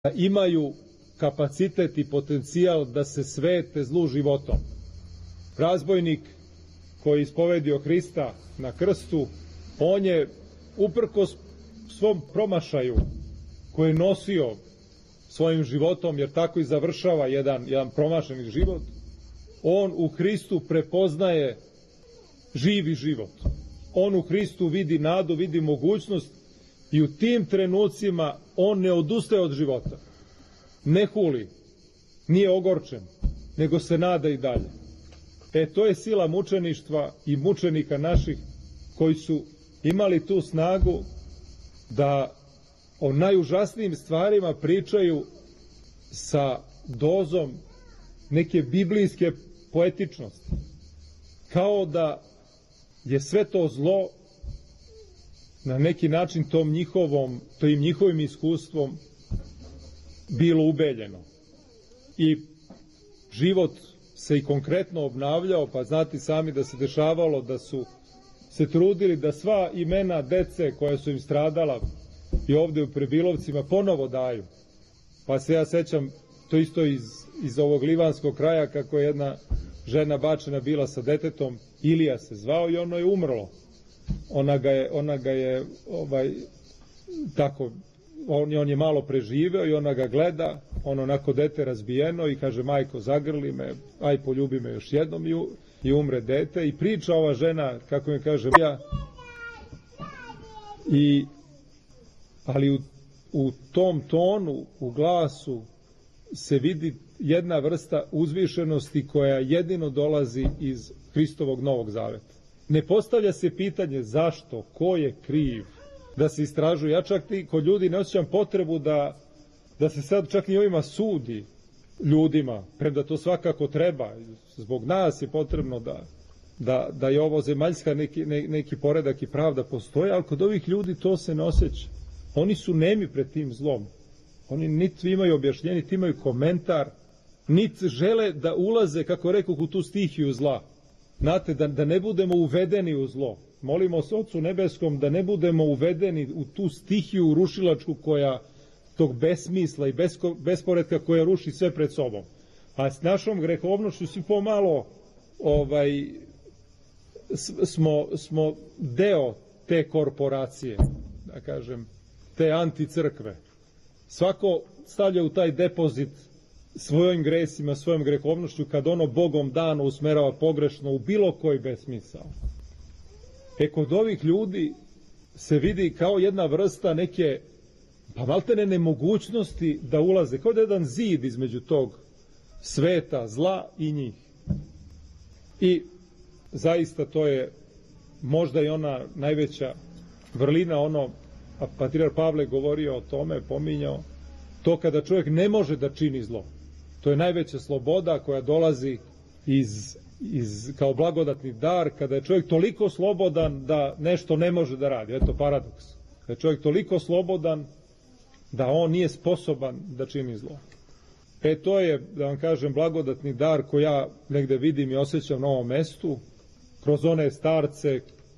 imaju kapacitet i potencijal da se svete zlu životom. Razbojnik koji je ispovedio Hrista na krstu, on je uprkos svom promašaju koji je nosio svojim životom, jer tako i završava jedan promašeni život, on u Hristu prepoznaje živi život. On u Hristu vidi nadu, vidi mogućnost i u tim trenucima on ne odustaje od života. Ne huli, nije ogorčen, nego se nada i dalje. To je sila mučeništva i mučenika naših koji su imali tu snagu da o najužasnijim stvarima pričaju sa dozom neke biblijske poetičnosti. Kao da je sve to zlo na neki način tim njihovim iskustvom bilo ubeljeno. I život se i konkretno obnavljao, pa znate sami da se dešavalo da su se trudili da sva imena dece koja su im stradala i ovde u Prebilovcima ponovo daju. Pa se ja sećam to isto iz ovog livanskog kraja kako je jedna bačena bila sa detetom, Ilija se zvao i ono je umrlo. Ona ga je tako, on je malo preživeo i ona ga gleda, ono onako dete razbijeno i kaže, majko, zagrli me, aj poljubi me još jednom i umre dete. I priča ova žena, kako mi kaže, ali u tom tonu, u glasu se vidi jedna vrsta uzvišenosti koja jedino dolazi iz Hristovog Novog Zaveta. Ne postavlja se pitanje zašto, ko je kriv, da se istražuje. Ja čak kod ljudi ne osjećam potrebu da se sad čak i ovima sudi ljudima, premda to svakako treba. Zbog nas je potrebno da je ovo zemaljska neki poredak i pravda postoje, ali kod ovih ljudi to se ne osjeća. Oni su nemi pred tim zlom. Oni niti imaju objašnjenje, niti imaju komentar, niti žele da ulaze, kako rekao, u tu stihiju zla. Znate, da ne budemo uvedeni u zlo. Molimo se Otcu Nebeskom da ne budemo uvedeni u tu stihiju rušilačku tog besmisla i besporedka koja ruši sve pred sobom. A s našom grehovnošću svi pomalo smo deo te korporacije, da kažem, te anticrkve. Svako stavlja u taj depozit svojim gresima, svojom grehovnošću, kad ono Bogom dano usmerava pogrešno u bilo koji besmisao. Kod ovih ljudi se vidi kao jedna vrsta neke, pa maltene nemogućnosti da ulaze, kao da jedan zid između tog sveta, zla i njih. I zaista to je možda i ona najveća vrlina, a patrijarh Pavle govorio o tome, pominjao, to kada čovjek ne može da čini zlo. To je najveća sloboda koja dolazi kao blagodatni dar, kada je čovjek toliko slobodan da nešto ne može da radi. Eto paradoks. Kada je čovjek toliko slobodan da on nije sposoban da čini zlo. To je, da vam kažem, blagodatni dar koji ja negde vidim i osjećam na ovom mestu, kroz one starce,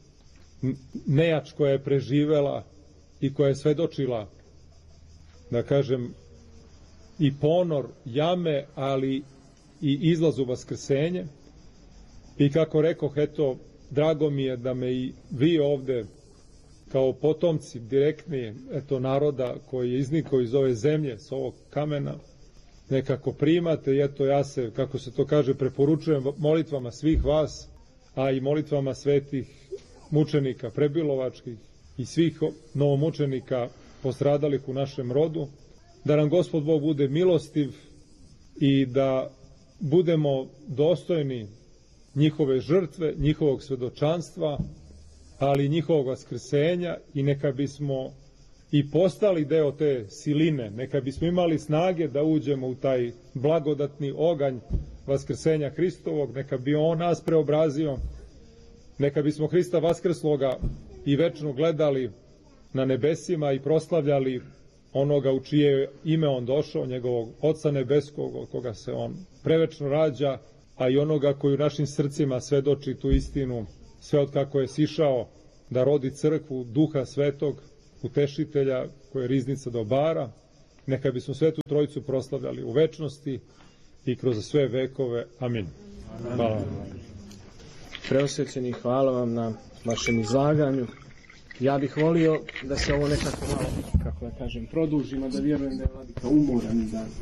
nejač koja je preživela i koja je svedočila, da kažem, i ponor jame, ali i izlaz u vaskrsenje. I kako rekoh, eto, drago mi je da me i vi ovde, kao potomci direktni, naroda koji je iznikao iz ove zemlje, s ovog kamena, nekako primate. I eto, ja se, kako se to kaže, preporučujem molitvama svih vas, a i molitvama svetih mučenika prebilovačkih i svih novomučenika postradalih u našem rodu, da nam Gospod Bog bude milostiv i da budemo dostojni njihove žrtve, njihovog svedočanstva, ali i njihovog vaskrsenja, i neka bismo i postali deo te siline, neka bismo imali snage da uđemo u taj blagodatni oganj vaskrsenja Hristovog, neka bi on nas preobrazio, neka bismo Hrista vaskrsloga i večno gledali na nebesima i proslavljali onoga u čije ime on došao, njegovog Oca nebeskog, od koga se on prevečno rađa, a i onoga koji u našim srcima svedoči tu istinu, sve od kako je sišao da rodi crkvu Duha Svetog, utešitelja, koja je riznica dobara, neka bismo Svetu Trojicu proslavljali u večnosti i kroz sve vekove. Amin. Hvala vam. Preosvećeni, hvala vam na vašem izlaganju. Ja bih volio da se ovo nekako malo, kako da kažem, produžimo, da vjerujem da je vladika umoran i da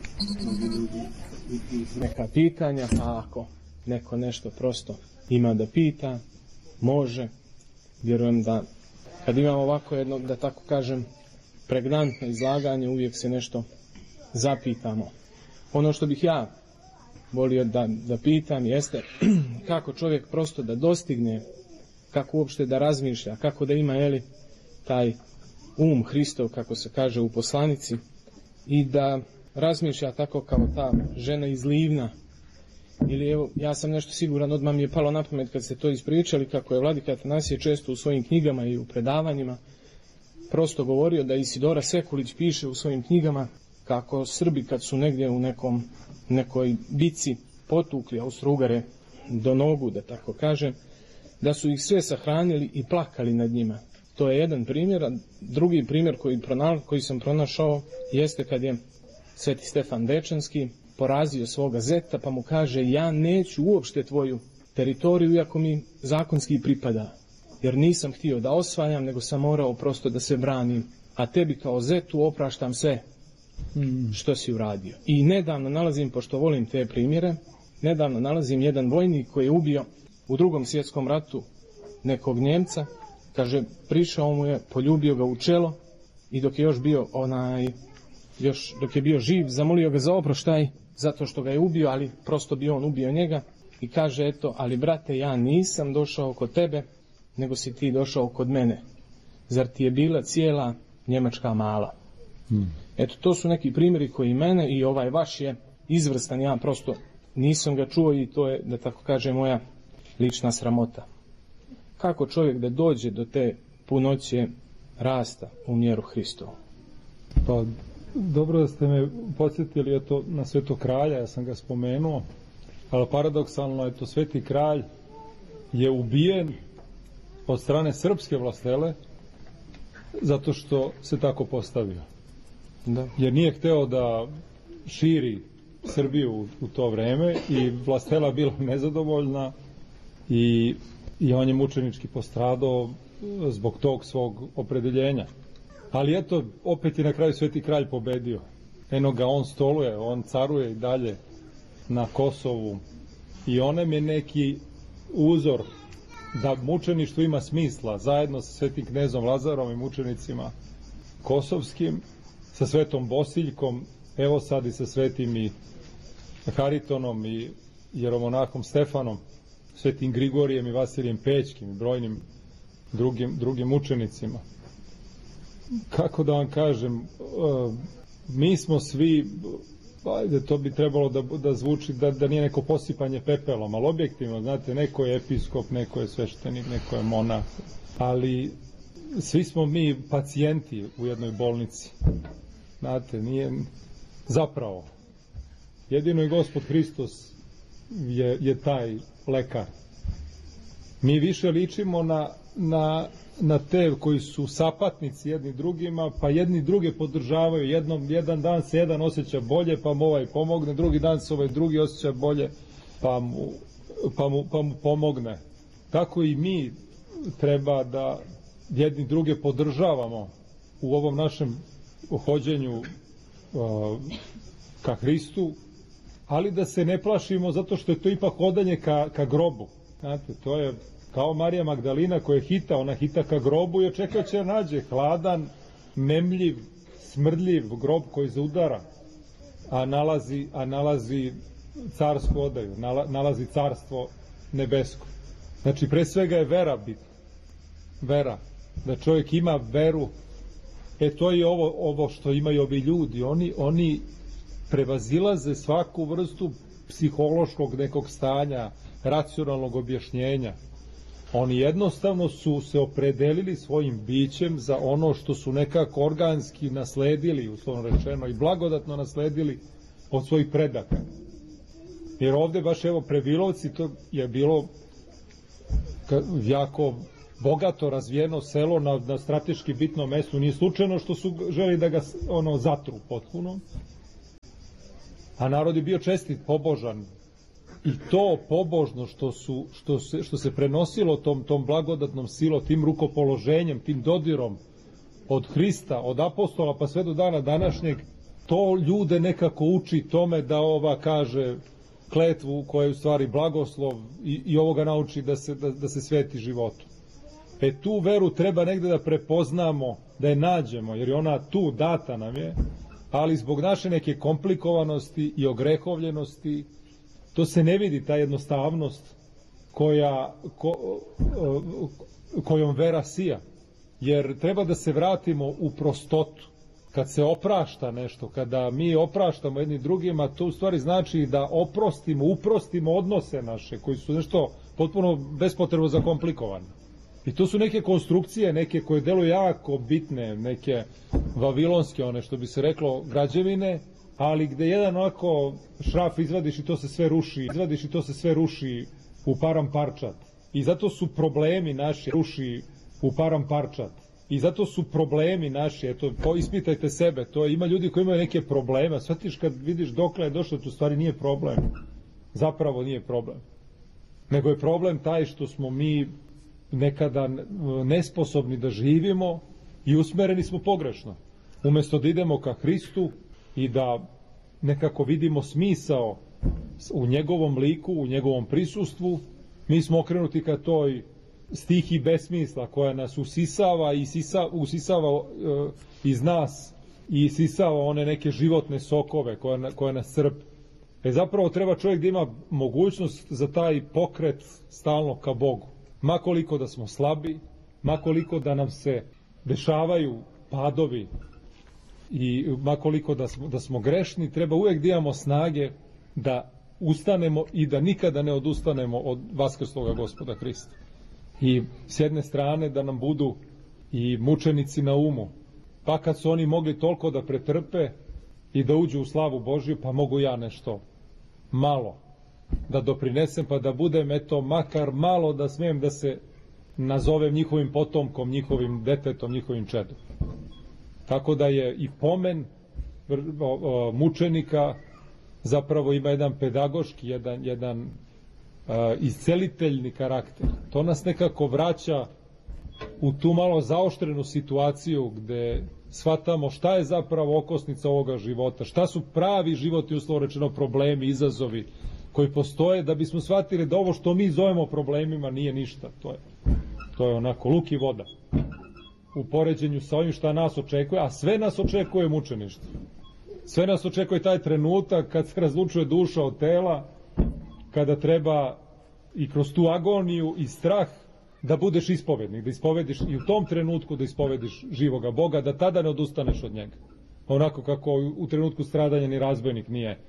neka pitanja, pa ako neko nešto prosto ima da pita, može. Vjerujem da kad imamo ovako jedno, da tako kažem, pregnantno izlaganje, uvijek se nešto zapitamo. Ono što bih ja volio da pitam jeste kako čovjek prosto da dostigne, kako uopšte da razmišlja, kako da ima taj Hristov, kako se kaže u poslanici, i da razmišlja tako kao ta žena iz Livna. Ili evo, ja sam nešto siguran, odmah mi je palo na pamet kad ste to ispričali, kako je vladika Atanasije često u svojim knjigama i u predavanjima prosto govorio da Isidora Sekulić piše u svojim knjigama kako Srbi kad su negdje u nekoj bici potukli Austro-Ugare do nogu, da tako kažem, da su ih sve sahranili i plakali nad njima. To je jedan primjer, a drugi primjer koji sam pronašao jeste kad je Sveti Stefan Dečanski porazio svoga zeta, pa mu kaže: ja neću uopšte tvoju teritoriju, iako mi zakonski pripada, jer nisam htio da osvajam, nego sam morao prosto da se branim, a tebi kao zetu opraštam sve što si uradio. I nedavno nalazim, pošto volim te primjere, nedavno nalazim jedan vojnik koji je ubio u Drugom svjetskom ratu nekog Njemca. Kaže, prišao mu je, poljubio ga u čelo i dok je dok je bio živ, zamolio ga za oproštaj zato što ga je ubio, ali prosto bi on ubio njega. I kaže, eto, ali brate, ja nisam došao kod tebe, nego si ti došao kod mene. Zar ti je bila cijela Njemačka mala? Eto, to su neki primjeri koji mene, i ovaj vaš je izvrstan, ja prosto nisam ga čuo i to je, da tako kaže, moja lična sramota. Kako čovjek da dođe do te punoće rasta u mjeru Hristovu? Pa, dobro da ste me podsjetili na Svetog kralja, ja sam ga spomenuo, ali paradoksalno, Sveti kralj je ubijen od strane srpske vlastele zato što se tako postavio. Da. Jer nije hteo da širi Srbiju u to vreme i vlastela bila nezadovoljna i on je mučenički postradao zbog tog svog opredeljenja. Ali eto, opet je na kraju Sveti kralj pobedio. Eno ga on stoluje, on caruje i dalje na Kosovu i on nam je neki uzor da mučeništvo ima smisla, zajedno sa Svetim knezom Lazarom i mučenicima kosovskim, sa Svetom Bosiljkom, evo sad i sa Svetim i Haritonom i jeromonahom Stefanom, Svetim Grigorijem i Vasilijem Pećkim i brojnim drugim mučenicima. Kako da vam kažem, mi smo svi, to bi trebalo da zvuči da nije neko posipanje pepelom, ali objektivno, znate, neko je episkop, neko je sveštenik, neko je monah, ali svi smo mi pacijenti u jednoj bolnici. Znate, nije zapravo. Jedino i Gospod Hristos je taj lekar. Mi više ličimo na te koji su sapatnici jedni drugima, pa jedni druge podržavaju. Jedan dan se jedan osjeća bolje, pa mu ovaj pomogne, drugi dan se ovaj drugi osjeća bolje, pa mu pomogne. Tako i mi treba da jedni druge podržavamo u ovom našem hođenju ka Hristu, ali da se ne plašimo zato što je to ipak hodanje ka grobu. Znate, to je kao Marija Magdalina koja hita, ona hita ka grobu i očekuje će nađe hladan, nemljiv, smrdljiv grob koji zaudara, a nalazi carsku odaju, nalazi carstvo nebesko. Znači, pre svega je vera bitna. Vera. Da čovjek ima veru. To je ovo što imaju ovi ljudi. Oni prevazilaze svaku vrstu psihološkog nekog stanja, racionalnog objašnjenja. Oni jednostavno su se opredelili svojim bićem za ono što su nekako organski nasledili, uslovno rečeno, i blagodatno nasledili od svojih predaka. Jer ovde baš, evo, Prebilovci, to je bilo jako bogato razvijeno selo na strateški bitnom mestu. Nije slučajno što su želi da ga zatru potpuno. A narod je bio čestit, pobožan. I to pobožno što se prenosilo tom blagodatnom silom, tim rukopoloženjem, tim dodirom od Hrista, od apostola pa sve do dana današnjeg, to ljude nekako uči tome da ova kaže kletvu koja je u stvari blagoslov i ovoga nauči da se sveti životu. Tu veru treba negde da prepoznamo, da je nađemo, jer je ona tu, data nam je, ali zbog naše neke komplikovanosti i ogrehovljenosti, to se ne vidi, ta jednostavnost kojom vera sija. Jer treba da se vratimo u prostotu. Kad se oprašta nešto, kada mi opraštamo jedni drugima, to u stvari znači da uprostimo odnose naše, koji su nešto potpuno bespotrebno zakomplikovane. I to su neke konstrukcije, neke koje deluju jako bitne, neke vavilonske, one što bi se reklo, građevine, ali gde jedan onako šraf izvadiš i to se sve ruši u param parčat. I zato su problemi naši eto, ispitajte sebe, ima ljudi koji imaju neke probleme, shvatiš kad vidiš dokle je došlo, to u stvari nije problem, zapravo nije problem, nego je problem taj što smo mi nekada nesposobni da živimo i usmereni smo pogrešno. Umesto da idemo ka Hristu i da nekako vidimo smisao u njegovom liku, u njegovom prisustvu, mi smo okrenuti ka toj stihi besmisla koja nas usisava iz nas i isisava one neke životne sokove koje nas crpe. Zapravo treba čovjek da ima mogućnost za taj pokret stalno ka Bogu. Makoliko da smo slabi, makoliko da nam se dešavaju padovi i makoliko da smo grešni, treba uvijek da imamo snage da ustanemo i da nikada ne odustanemo od vaskrsloga Gospoda Hrista. I s jedne strane da nam budu i mučenici na umu, pa kad su oni mogli toliko da pretrpe i da uđu u slavu Božju, pa mogu ja nešto malo da doprinesem, pa da budem, eto, makar malo da smijem da se nazovem njihovim potomkom, njihovim detetom, njihovim čedom. Tako da je i pomen mučenika zapravo ima jedan pedagoški, jedan isceliteljni karakter. To nas nekako vraća u tu malo zaoštrenu situaciju gde shvatamo šta je zapravo okosnica ovoga života, šta su pravi životi, uslovno rečeno, problemi, izazovi koji postoje, da bismo shvatili da ovo što mi zovemo problemima nije ništa. To je onako luk i voda u poređenju sa ovim šta nas očekuje, a sve nas očekuje mučeništvo. Sve nas očekuje taj trenutak kad se razlučuje duša od tela, kada treba i kroz tu agoniju i strah da budeš ispovednik, da ispovediš i u tom trenutku da ispovediš živoga Boga, da tada ne odustaneš od njega. Onako kako u trenutku stradanja ni razbojnik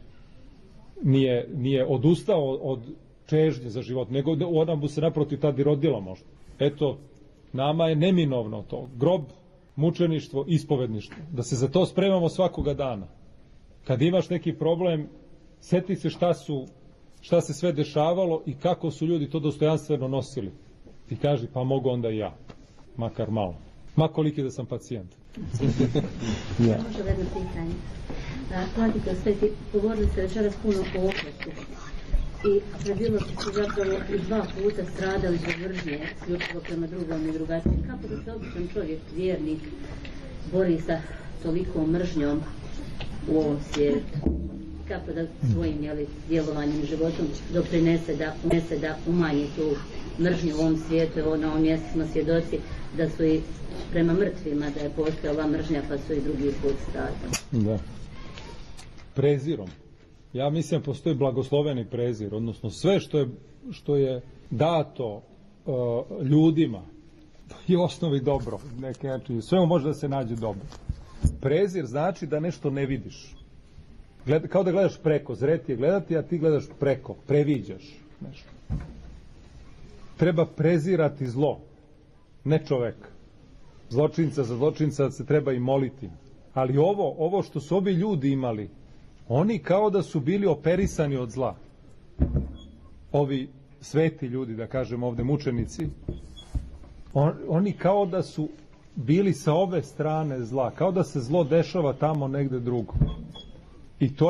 nije odustao od čežnje za život, nego ona mu se naprotiv tada i rodila možda. Eto, nama je neminovno to. Grob, mučeništvo, ispovedništvo. Da se za to spremamo svakoga dana. Kad imaš neki problem, seti se šta se sve dešavalo i kako su ljudi to dostojanstveno nosili. I kaži, pa mogu onda i ja. Makar malo. Makoliki da sam pacijent. Može jedno pitanje. Vladika Sveti, govorili ste večeras puno o oprostu. I predilosti su zapravo i 2 puta stradali zbog mržnje, isključivo prema drugom i drugačijim. Kako da se običan čovjek, vjernik, bori sa tolikom mržnjom u ovom svijetu? Kako da svojim djelovanjem i životom doprinese da umanji tu mržnju u ovom svijetu? Evo, na ovom mjestu smo svjedoci da su i prema mrtvima da je postojala mržnja, pa su i drugi put stradali. Da. Prezirom. Ja mislim postoji blagosloveni prezir, odnosno sve što je dato ljudima i osnovi dobro, sve može da se nađe dobro. Prezir znači da nešto ne vidiš. Kao da gledaš preko, zreti je gledati, a ti gledaš preko, previđaš nešto. Treba prezirati zlo, ne čovek. Zločinca za zločinca se treba i moliti. Ali ovo što su ovi ljudi imali, oni kao da su bili operisani od zla. Ovi sveti ljudi, da kažem ovde mučenici, Oni kao da su bili sa ove strane zla, kao da se zlo dešava tamo negde drugo. I to